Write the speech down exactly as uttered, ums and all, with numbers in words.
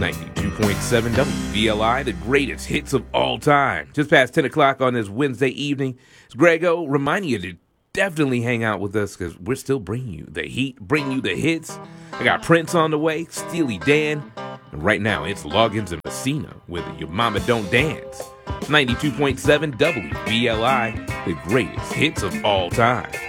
ninety-two point seven W B L I, the greatest hits of all time. Just past ten o'clock on this Wednesday evening. It's Grego reminding you to definitely hang out with us because we're still bringing you the heat, bringing you the hits. I got Prince on the way, Steely Dan, and right now it's Loggins and Messina with Your Mama Don't Dance. ninety-two point seven W B L I, the greatest hits of all time.